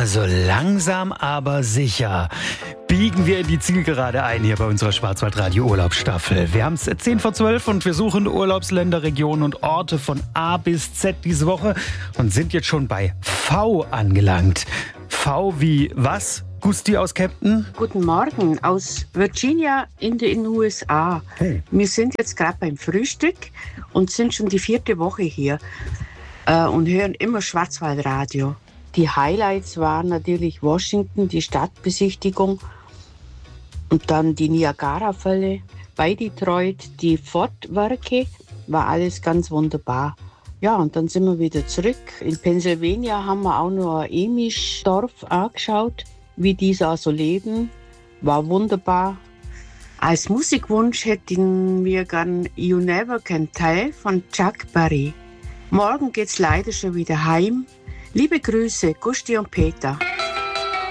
so langsam aber sicher biegen wir in die Zielgerade ein hier bei unserer Schwarzwaldradio Urlaubsstaffel. Wir haben es 10:12 und wir suchen Urlaubsländer, Regionen und Orte von A bis Z diese Woche und sind jetzt schon bei V angelangt. V wie was? Gusti aus Kempten? Guten Morgen, aus Virginia in den USA. Hey. Wir sind jetzt gerade beim Frühstück und sind schon die 4. Woche hier und hören immer Schwarzwaldradio. Die Highlights waren natürlich Washington, die Stadtbesichtigung und dann die Niagara-Fälle bei Detroit, die Fort-Werke, war alles ganz wunderbar. Ja, und dann sind wir wieder zurück. In Pennsylvania haben wir auch noch ein Amish-Dorf angeschaut, wie die da so leben. War wunderbar. Als Musikwunsch hätten wir gern You Never Can Tell von Chuck Berry. Morgen geht's leider schon wieder heim. Liebe Grüße, Gusti und Peter.